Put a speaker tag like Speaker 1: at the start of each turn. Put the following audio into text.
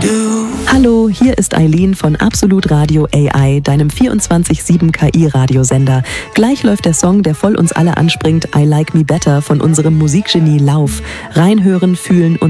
Speaker 1: Hallo, hier ist Eileen von Absolut Radio AI, deinem 24/7 KI-Radiosender. Gleich läuft der Song, der voll uns alle anspringt, I Like Me Better von unserem Musikgenie Lauf. Reinhören, fühlen und